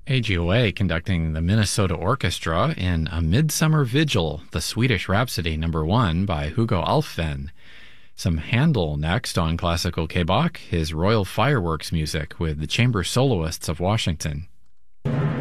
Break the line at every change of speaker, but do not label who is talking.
AGOA conducting the Minnesota Orchestra in A Midsummer Vigil, the Swedish Rhapsody No. 1 by Hugo Alfven. Some Handel next on Classical K-Bach, his Royal Fireworks music with the Chamber Soloists of Washington.